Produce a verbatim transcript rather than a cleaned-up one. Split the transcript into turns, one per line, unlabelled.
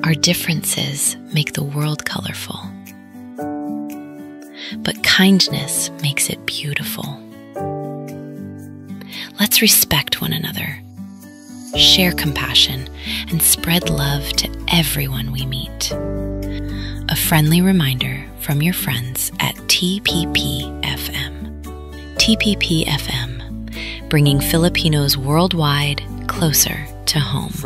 Our differences make the world colorful, but kindness makes it beautiful. Let's respect one another, share compassion, and spread love to everyone we meet. A friendly reminder from your friends at T P P F M. T P P F M, bringing Filipinos worldwide closer to home.